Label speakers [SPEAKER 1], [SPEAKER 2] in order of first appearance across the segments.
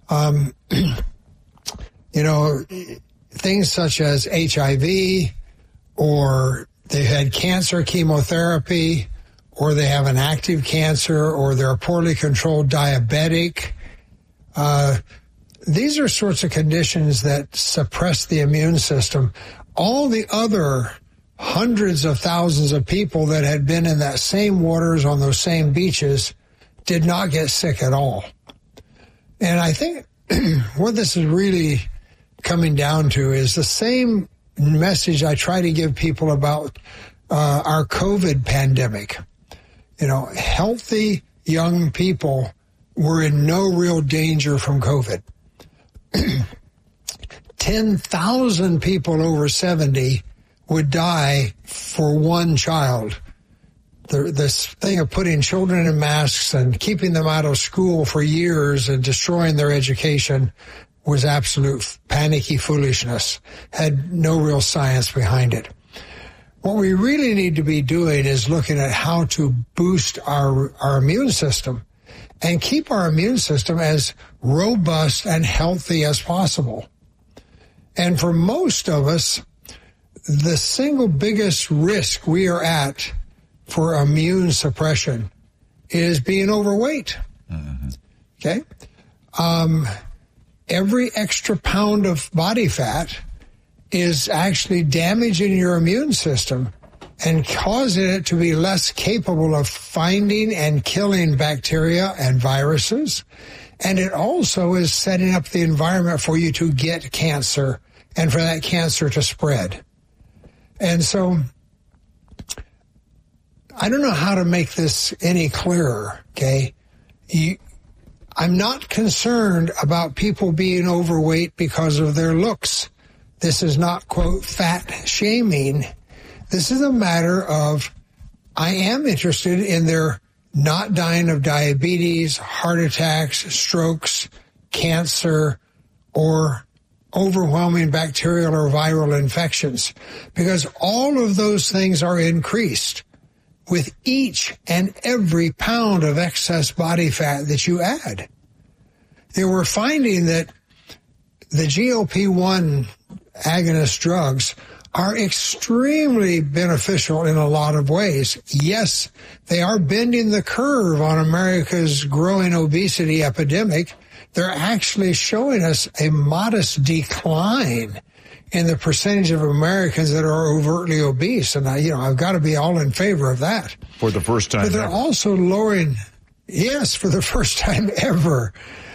[SPEAKER 1] Things such as HIV, or they've had cancer chemotherapy, or they have an active cancer, or they're poorly controlled diabetic. These are sorts of conditions that suppress the immune system. All the other hundreds of thousands of people that had been in that same waters on those same beaches did not get sick at all. And I think what this is really coming down to is the same message I try to give people about our COVID pandemic. Healthy young people were in no real danger from COVID. 10,000 people over 70 would die for one child. This thing of putting children in masks and keeping them out of school for years and destroying their education was absolute panicky foolishness, had no real science behind it. What we really need to be doing is looking at how to boost our immune system and keep our immune system as robust and healthy as possible. And for most of us, the single biggest risk we are at for immune suppression is being overweight. Mm-hmm. Okay? Every extra pound of body fat is actually damaging your immune system and causing it to be less capable of finding and killing bacteria and viruses. And it also is setting up the environment for you to get cancer and for that cancer to spread. And so I don't know how to make this any clearer, okay? I'm not concerned about people being overweight because of their looks. This is not, quote, fat shaming. This is a matter of I am interested in their not dying of diabetes, heart attacks, strokes, cancer, or overwhelming bacterial or viral infections, because all of those things are increased with each and every pound of excess body fat that you add. They were finding that the GLP-1 agonist drugs are extremely beneficial in a lot of ways. Yes, they are bending the curve on America's growing obesity epidemic. They're actually showing us a modest decline in the percentage of Americans that are overtly obese. And I've got to be all in favor of that.
[SPEAKER 2] For the first time
[SPEAKER 1] ever. But they're also lowering, yes, for the first time ever.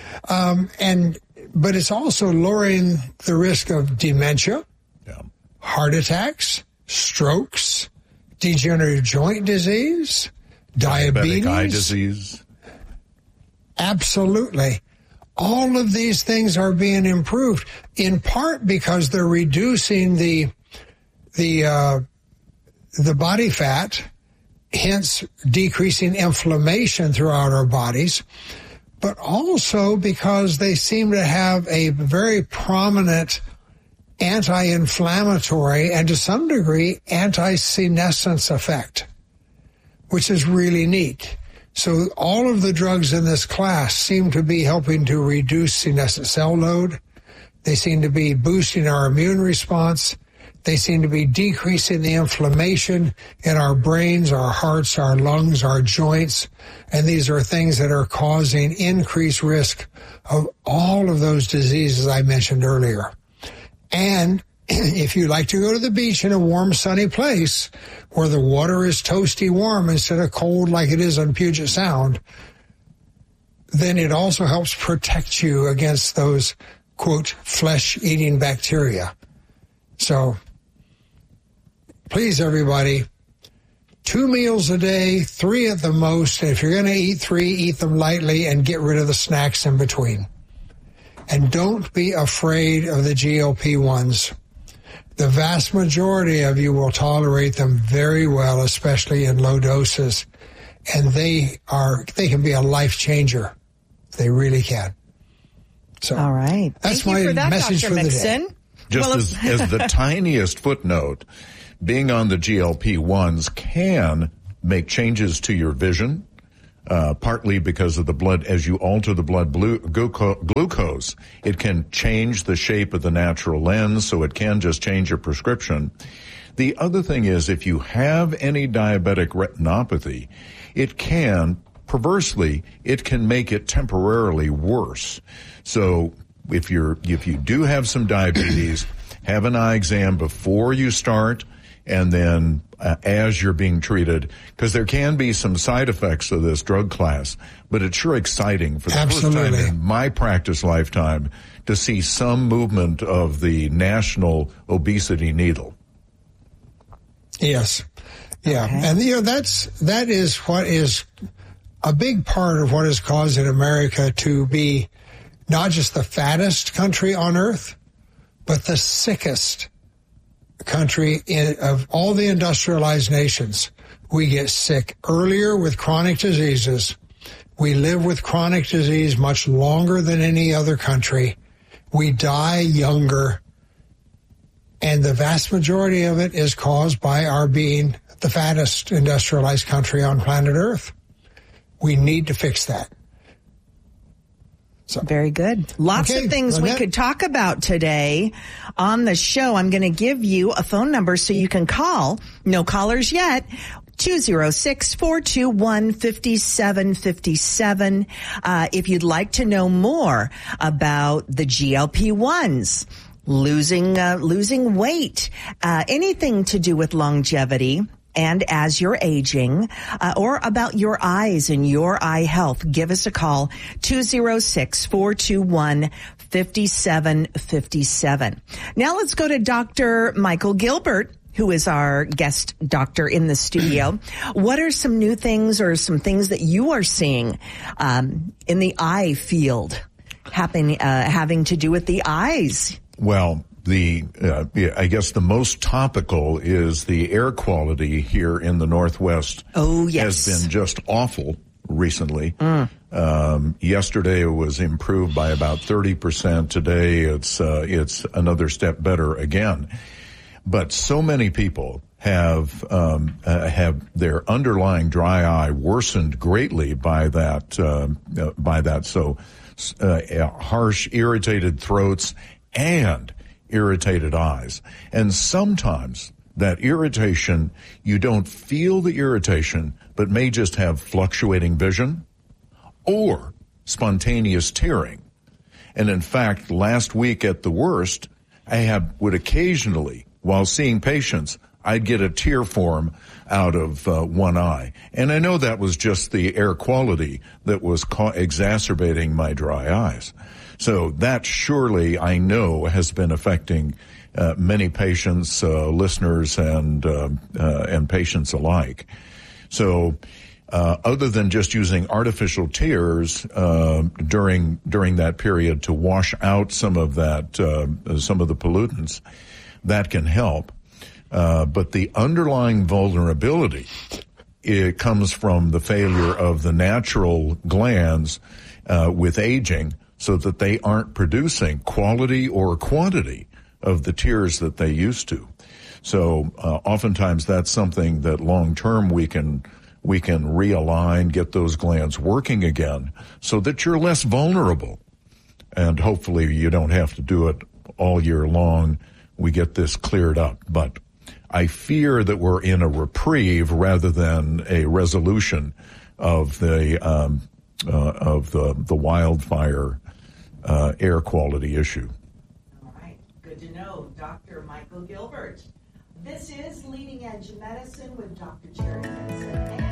[SPEAKER 1] But it's also lowering the risk of dementia, heart attacks, strokes, degenerative joint disease, diabetes.
[SPEAKER 2] Diabetic eye disease.
[SPEAKER 1] Absolutely. All of these things are being improved, in part because they're reducing the body fat, hence decreasing inflammation throughout our bodies, but also because they seem to have a very prominent anti-inflammatory and to some degree anti-senescence effect, which is really neat. So all of the drugs in this class seem to be helping to reduce senescent cell load. They seem to be boosting our immune response. They seem to be decreasing the inflammation in our brains, our hearts, our lungs, our joints. And these are things that are causing increased risk of all of those diseases I mentioned earlier. And if you like to go to the beach in a warm, sunny place where the water is toasty warm instead of cold like it is on Puget Sound, then it also helps protect you against those, quote, flesh-eating bacteria. So, please, everybody, 2 meals a day, 3 at the most. And if you're going to eat 3, eat them lightly and get rid of the snacks in between. And don't be afraid of the GLP-1s. The vast majority of you will tolerate them very well, especially in low doses. And they can be a life changer. They really can. So,
[SPEAKER 3] all right.
[SPEAKER 1] That's
[SPEAKER 3] Thank you
[SPEAKER 1] my
[SPEAKER 3] for that,
[SPEAKER 1] message
[SPEAKER 3] Dr.
[SPEAKER 1] for
[SPEAKER 3] Mixon.
[SPEAKER 1] the day.
[SPEAKER 2] Just as the tiniest footnote, being on the GLP-1s can make changes to your vision, partly because of the blood. As you alter the blood glucose, it can change the shape of the natural lens, so it can just change your prescription. The other thing is, if you have any diabetic retinopathy, it can, perversely, it can make it temporarily worse. So if you do have some diabetes, have an eye exam before you start, and then as you're being treated, because there can be some side effects of this drug class, but it's sure exciting for the
[SPEAKER 1] Absolutely.
[SPEAKER 2] first time in my practice lifetime to see some movement of the national obesity needle.
[SPEAKER 1] Yes. Yeah. Okay. And that is what is a big part of what is causing America to be not just the fattest country on earth, but the sickest country of all the industrialized nations. We get sick earlier with chronic diseases. We live with chronic disease much longer than any other country. We die younger. And the vast majority of it is caused by our being the fattest industrialized country on planet Earth. We need to fix that.
[SPEAKER 3] So. Very good. Lots of things we could talk about today on the show. I'm going to give you a phone number so you can call. No callers yet. 206-421-5757. If you'd like to know more about the GLP-1s, losing weight, anything to do with longevity, and as you're aging, or about your eyes and your eye health, give us a call, 206-421-5757. Now let's go to Dr. Michael Gilbert, who is our guest doctor in the studio. What are some new things or some things that you are seeing in the eye field having to do with the eyes?
[SPEAKER 2] Well, I guess the most topical is the air quality here in the Northwest.
[SPEAKER 3] Oh, yes.
[SPEAKER 2] Has been just awful recently. Yesterday it was improved by about 30%. Today it's another step better again. But so many people have their underlying dry eye worsened greatly by that. So harsh, irritated throats and irritated eyes. And sometimes that irritation, you don't feel the irritation, but may just have fluctuating vision or spontaneous tearing. And in fact, last week at the worst, would occasionally, while seeing patients, I'd get a tear form out of one eye. And I know that was just the air quality that was exacerbating my dry eyes. So that surely, I know, has been affecting many patients, listeners, and patients alike. So other than just using artificial tears during that period to wash out some of that, some of the pollutants, that can help. But the underlying vulnerability, it comes from the failure of the natural glands with aging, so that they aren't producing quality or quantity of the tears that they used to. So oftentimes that's something that long term we can realign, get those glands working again, so that you're less vulnerable. And hopefully you don't have to do it all year long. We get this cleared up. But I fear that we're in a reprieve rather than a resolution of the wildfire air quality issue.
[SPEAKER 3] All right. Good to know. Dr. Michael Gilbert. This is Leading Edge Medicine with Dr. Jerry Benson.